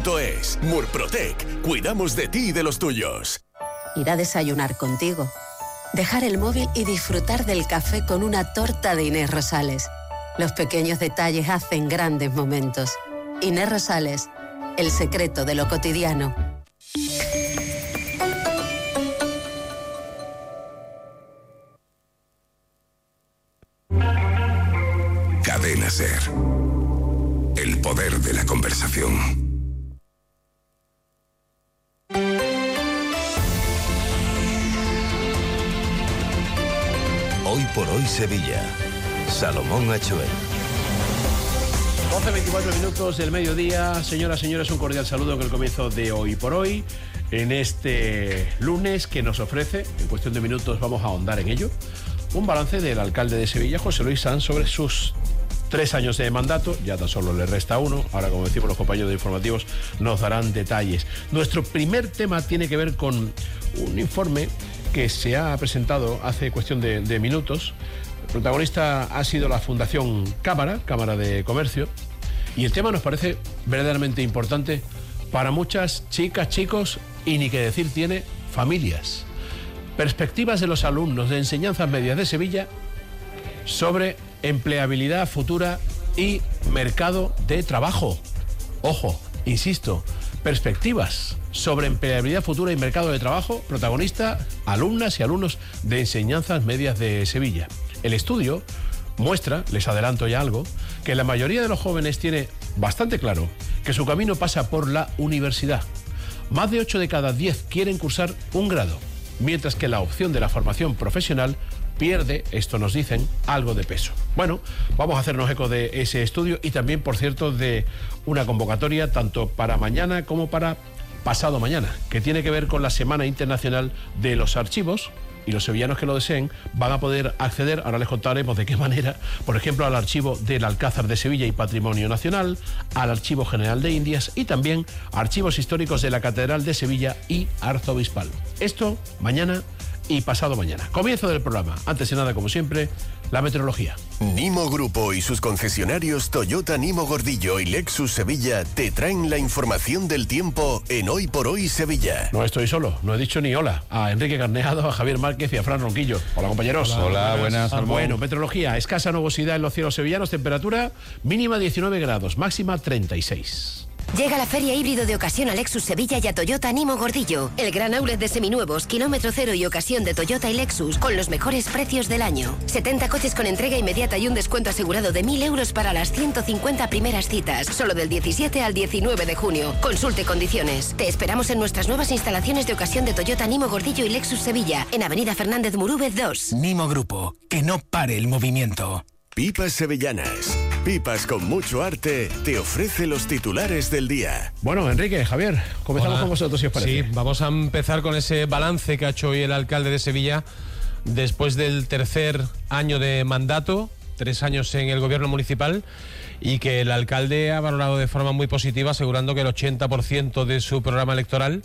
Murprotec.es. Murprotec. Cuidamos de ti y de los tuyos. Ir a desayunar contigo. Dejar el móvil y disfrutar del café con una torta de Inés Rosales. Los pequeños detalles hacen grandes momentos. Inés Rosales, el secreto de lo cotidiano. Cadena SER. El poder de la conversación. Hoy por hoy Sevilla. Salomón Achuel. 12:24 minutos del mediodía. Señoras, señores, un cordial saludo en el comienzo de Hoy por Hoy. En este lunes que nos ofrece, en cuestión de minutos vamos a ahondar en ello, un balance del alcalde de Sevilla, José Luis Sanz, sobre sus 3 años de mandato. Ya tan solo le resta uno. Ahora, como decimos los compañeros de informativos, nos darán detalles. Nuestro primer tema tiene que ver con un informe que se ha presentado hace cuestión de minutos. El protagonista ha sido la Fundación Cámara de Comercio, y el tema nos parece verdaderamente importante para muchas chicas, chicos y ni que decir tiene familias. Perspectivas de los alumnos de enseñanzas medias de Sevilla sobre empleabilidad futura y mercado de trabajo. Ojo, insisto, perspectivas sobre empleabilidad futura y mercado de trabajo, protagonista, alumnas y alumnos de enseñanzas medias de Sevilla. El estudio muestra, les adelanto ya algo, que la mayoría de los jóvenes tiene bastante claro que su camino pasa por la universidad. Más de 8 de cada 10 quieren cursar un grado, mientras que la opción de la formación profesional pierde, esto nos dicen, algo de peso. Bueno, vamos a hacernos eco de ese estudio y también, por cierto, de una convocatoria tanto para mañana como para pasado mañana, que tiene que ver con la Semana Internacional de los Archivos, y los sevillanos que lo deseen van a poder acceder, ahora les contaremos de qué manera, por ejemplo, al archivo del Alcázar de Sevilla y Patrimonio Nacional, al Archivo General de Indias y también archivos históricos de la Catedral de Sevilla y Arzobispal. Esto mañana y pasado mañana. Comienzo del programa. Antes de nada, como siempre, la meteorología. Nimo Grupo y sus concesionarios Toyota Nimo Gordillo y Lexus Sevilla te traen la información del tiempo en Hoy por Hoy Sevilla. No estoy solo, no he dicho ni hola a Enrique Carneado, a Javier Márquez y a Fran Ronquillo. Hola, compañeros. Hola, buenas. Bueno, meteorología, escasa nubosidad en los cielos sevillanos, temperatura mínima 19 grados, máxima 36. Llega la Feria Híbrido de Ocasión a Lexus Sevilla y a Toyota Nimo Gordillo. El gran outlet de seminuevos, kilómetro cero y ocasión de Toyota y Lexus con los mejores precios del año. 70 coches con entrega inmediata y un descuento asegurado de 1.000 euros para las 150 primeras citas. Solo del 17 al 19 de junio. Consulte condiciones. Te esperamos en nuestras nuevas instalaciones de ocasión de Toyota Nimo Gordillo y Lexus Sevilla, en Avenida Fernández Murúvez 2. Nimo Grupo, que no pare el movimiento. Pipas Sevillanas. Pipas con mucho arte te ofrece los titulares del día. Bueno, Enrique, Javier, comenzamos con vosotros, si os parece. Sí, vamos a empezar con ese balance que ha hecho hoy el alcalde de Sevilla después del tercer año de mandato, 3 años en el gobierno municipal, y que el alcalde ha valorado de forma muy positiva, asegurando que el 80% de su programa electoral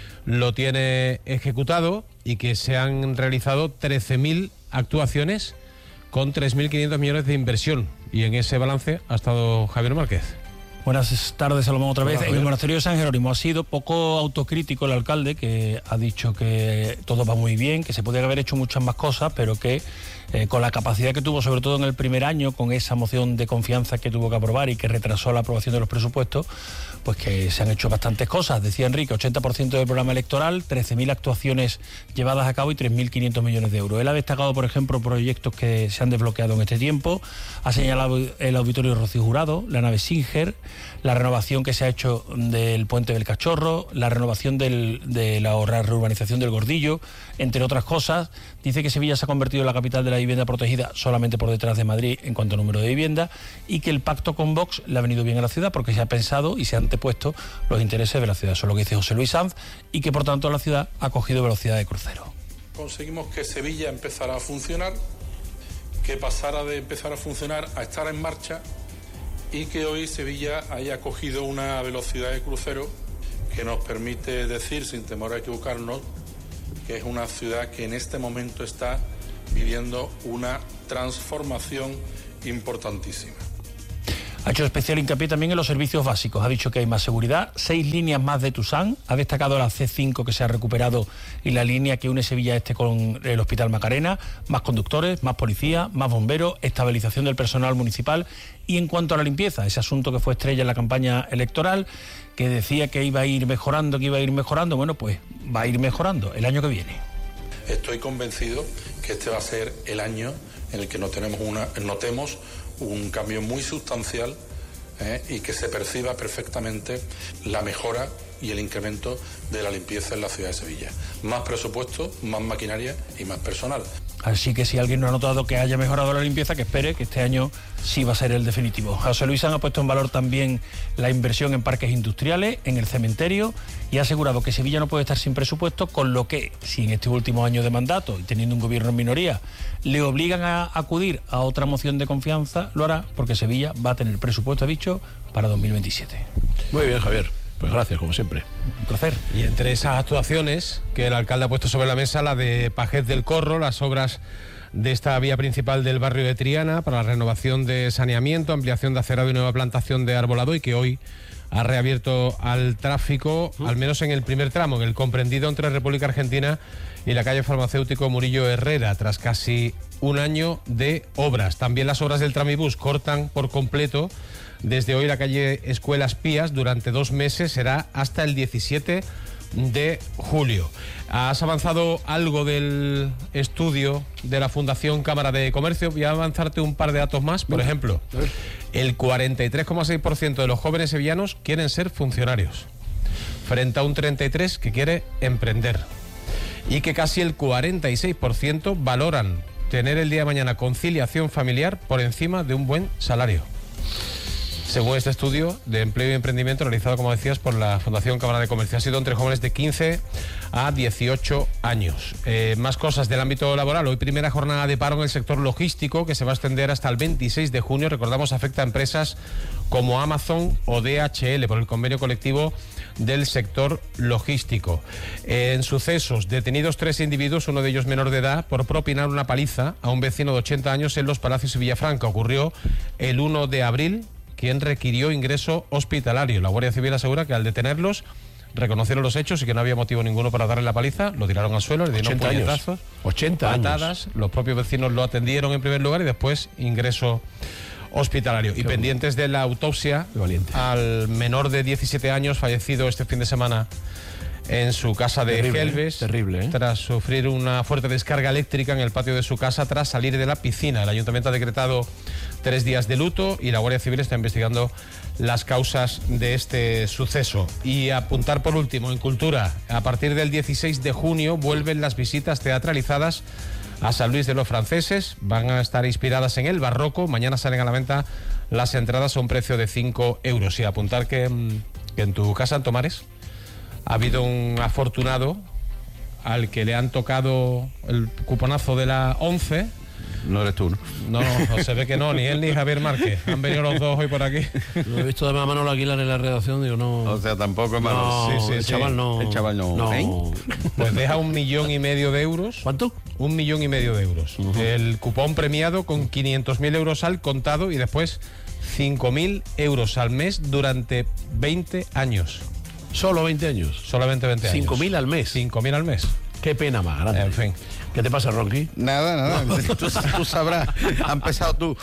lo tiene ejecutado y que se han realizado 13.000 actuaciones con 3.500 millones de inversión. Y en ese balance ha estado Javier Márquez. Buenas tardes, Salomón, otra vez. Hola, en el monasterio de San Jerónimo ha sido poco autocrítico el alcalde, que ha dicho que todo va muy bien, que se podría haber hecho muchas más cosas, pero que con la capacidad que tuvo, sobre todo en el primer año, con esa moción de confianza que tuvo que aprobar y que retrasó la aprobación de los presupuestos, pues que se han hecho bastantes cosas. Decía Enrique, 80% del programa electoral, 13.000 actuaciones llevadas a cabo y 3.500 millones de euros. Él ha destacado, por ejemplo, proyectos que se han desbloqueado en este tiempo. Ha señalado el Auditorio Rocío Jurado, la nave Singer, la renovación que se ha hecho del Puente del Cachorro, la renovación de la reurbanización del Gordillo, entre otras cosas. Dice que Sevilla se ha convertido en la capital de la vivienda protegida solamente por detrás de Madrid en cuanto a número de vivienda, y que el pacto con Vox le ha venido bien a la ciudad porque se ha pensado y se han antepuesto los intereses de la ciudad. Eso es lo que dice José Luis Sanz, y que por tanto la ciudad ha cogido velocidad de crucero. Conseguimos que Sevilla empezara a funcionar, que pasara de empezar a funcionar a estar en marcha, y que hoy Sevilla haya cogido una velocidad de crucero que nos permite decir, sin temor a equivocarnos, que es una ciudad que en este momento está viviendo una transformación importantísima. Ha hecho especial hincapié también en los servicios básicos. Ha dicho que hay más seguridad, 6 líneas más de Tusán. Ha destacado la C5 que se ha recuperado y la línea que une Sevilla Este con el Hospital Macarena. Más conductores, más policía, más bomberos, estabilización del personal municipal. Y en cuanto a la limpieza, ese asunto que fue estrella en la campaña electoral, que decía que iba a ir mejorando, bueno, pues va a ir mejorando el año que viene. Estoy convencido que este va a ser el año en el que notemos un cambio muy sustancial y que se perciba perfectamente la mejora y el incremento de la limpieza en la ciudad de Sevilla. Más presupuesto, más maquinaria y más personal. Así que si alguien no ha notado que haya mejorado la limpieza, que espere, que este año sí va a ser el definitivo. José Luis Sanz ha puesto en valor también la inversión en parques industriales, en el cementerio, y ha asegurado que Sevilla no puede estar sin presupuesto, con lo que, si en este último año de mandato y teniendo un gobierno en minoría, le obligan a acudir a otra moción de confianza, lo hará, porque Sevilla va a tener presupuesto, ha dicho, para 2027. Muy bien, Javier. Pues gracias, como siempre. Un placer. Y entre esas actuaciones que el alcalde ha puesto sobre la mesa, la de Pajez del Corro, las obras de esta vía principal del barrio de Triana para la renovación de saneamiento, ampliación de acerado y nueva plantación de arbolado, y que hoy ha reabierto al tráfico, al menos en el primer tramo, en el comprendido entre República Argentina y la calle Farmacéutico Murillo Herrera, tras casi un año de obras. También las obras del tramibús cortan por completo desde hoy la calle Escuelas Pías durante 2 meses, será hasta el 17 de julio. ¿Has avanzado algo del estudio de la Fundación Cámara de Comercio? Voy a avanzarte un par de datos más. Por ejemplo, el 43,6% de los jóvenes sevillanos quieren ser funcionarios, frente a un 33% que quiere emprender. Y que casi el 46% valoran tener el día de mañana conciliación familiar por encima de un buen salario, según este estudio de empleo y emprendimiento realizado, como decías, por la Fundación Cámara de Comercio. Ha sido entre jóvenes de 15 a 18 años. Más cosas del ámbito laboral. Hoy primera jornada de paro en el sector logístico, que se va a extender hasta el 26 de junio. Recordamos, afecta a empresas como Amazon o DHL por el convenio colectivo del sector logístico. En sucesos, detenidos 3 individuos, uno de ellos menor de edad, por propinar una paliza a un vecino de 80 años en Los Palacios y Villafranca. Ocurrió el 1 de abril, quien requirió ingreso hospitalario. La Guardia Civil asegura que al detenerlos reconocieron los hechos y que no había motivo ninguno para darle la paliza. Lo tiraron al suelo, le dieron puñetazos, 80 patadas. Los propios vecinos lo atendieron en primer lugar y después ingreso hospitalario. Y pendientes de la autopsia al menor de 17 años fallecido este fin de semana en su casa de Gelbes, tras sufrir una fuerte descarga eléctrica en el patio de su casa tras salir de la piscina. El Ayuntamiento ha decretado 3 días de luto y la Guardia Civil está investigando las causas de este suceso. Y apuntar por último, en cultura, a partir del 16 de junio vuelven las visitas teatralizadas a San Luis de los Franceses. Van a estar inspiradas en el barroco. Mañana salen a la venta las entradas a un precio de 5 euros. Y apuntar que en tu casa, en Tomares, ha habido un afortunado al que le han tocado el cuponazo de la 11. No eres tú, ¿no? No, se ve que no, ni él ni Javier Márquez. Han venido los dos hoy por aquí. Lo he visto además a Manolo Aguilar en la redacción, digo, no. O sea, tampoco es Manolo. No, el chaval no. El chaval no. Pues deja 1,5 millones de euros. ¿Cuánto? 1,5 millones de euros. El cupón premiado con 500.000 euros al contado y después 5.000 euros al mes durante 20 años. ¿Solo 20 años? Solamente 20 años. 5.000 al mes. 5.000 al mes. Qué pena más grande. En fin. ¿Qué te pasa, Ronqui? Nada. Tú sabrás. Has empezado tú.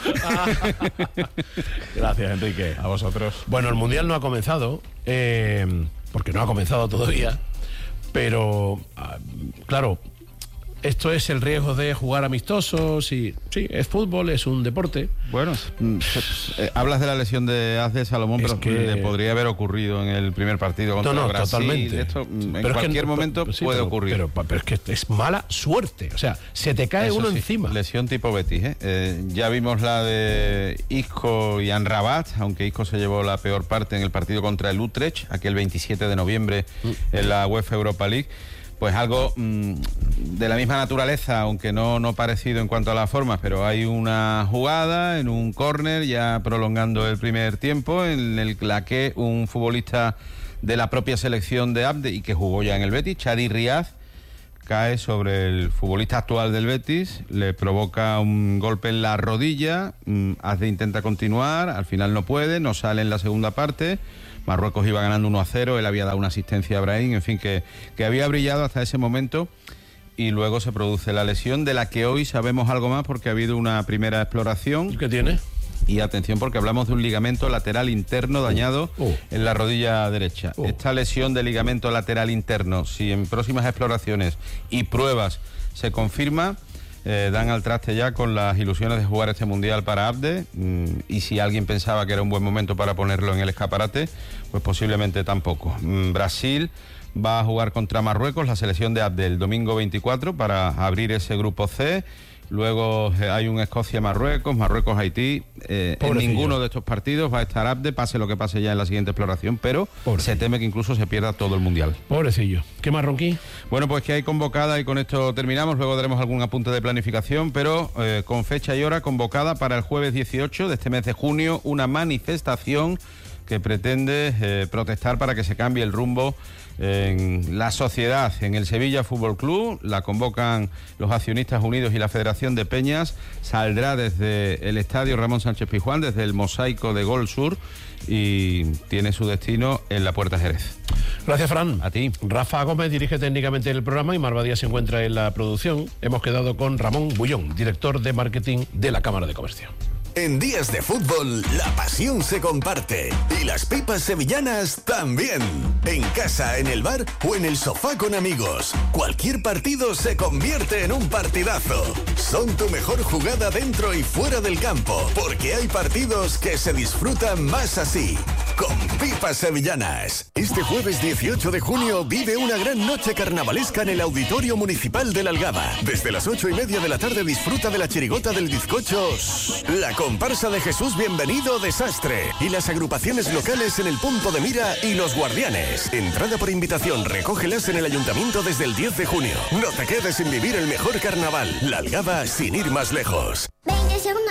Gracias, Enrique. A vosotros. Bueno, el Mundial no ha comenzado, porque no ha comenzado todavía, pero, claro, esto es el riesgo de jugar amistosos y sí, es fútbol, es un deporte. Bueno, hablas de la lesión de Azde Salomón, pero que le podría haber ocurrido en el primer partido contra Brasil. Totalmente. Esto en cualquier momento puede ocurrir. Pero es que es mala suerte, o sea, se te cae uno encima. Lesión tipo Betis, ya vimos la de Isco y Amrabat, aunque Isco se llevó la peor parte en el partido contra el Utrecht, aquel 27 de noviembre en la UEFA Europa League. Pues algo de la misma naturaleza, aunque no parecido en cuanto a las formas, pero hay una jugada en un córner ya prolongando el primer tiempo en la que un futbolista de la propia selección de Abde y que jugó ya en el Betis, Chadi Riaz, cae sobre el futbolista actual del Betis, le provoca un golpe en la rodilla, Abde intenta continuar, al final no puede, no sale en la segunda parte. Marruecos iba ganando 1-0, él había dado una asistencia a Brahim, en fin, que había brillado hasta ese momento, y luego se produce la lesión, de la que hoy sabemos algo más porque ha habido una primera exploración. ¿Qué tiene? Y atención, porque hablamos de un ligamento lateral interno dañado en la rodilla derecha. Esta lesión de ligamento lateral interno, si en próximas exploraciones y pruebas se confirma, dan al traste ya con las ilusiones de jugar este Mundial para Abde, y si alguien pensaba que era un buen momento para ponerlo en el escaparate, pues posiblemente tampoco. Brasil va a jugar contra Marruecos, la selección de Abde, el domingo 24 para abrir ese grupo C. Luego hay un Escocia-Marruecos, Marruecos-Haití. En ninguno de estos partidos va a estar Abde, pase lo que pase ya en la siguiente exploración, pero se teme que incluso se pierda todo el Mundial. Pobrecillo. ¿Qué más, Ronqui? Bueno, pues que hay convocada, y con esto terminamos, luego daremos algún apunte de planificación, pero con fecha y hora convocada para el jueves 18 de este mes de junio, una manifestación que pretende protestar para que se cambie el rumbo en la sociedad, en el Sevilla Fútbol Club. La convocan los accionistas unidos y la Federación de Peñas. Saldrá desde el estadio Ramón Sánchez Pizjuán, desde el mosaico de Gol Sur, y tiene su destino en la Puerta Jerez. Gracias, Fran. A ti. Rafa Gómez dirige técnicamente el programa y Marva Díaz se encuentra en la producción. Hemos quedado con Ramón Bullón, director de marketing de la Cámara de Comercio. En días de fútbol, la pasión se comparte. Y las pipas sevillanas también. En casa, en el bar o en el sofá con amigos. Cualquier partido se convierte en un partidazo. Son tu mejor jugada dentro y fuera del campo. Porque hay partidos que se disfrutan más así. Con pipas sevillanas. Este jueves 18 de junio vive una gran noche carnavalesca en el Auditorio Municipal de la Algaba. Desde las 8:30 de la tarde disfruta de la chirigota del bizcocho, la comparsa de Jesús Bienvenido Desastre y las agrupaciones locales en el Punto de Mira y Los Guardianes. Entrada por invitación, recógelas en el Ayuntamiento desde el 10 de junio. No te quedes sin vivir el mejor carnaval. La Algaba sin ir más lejos.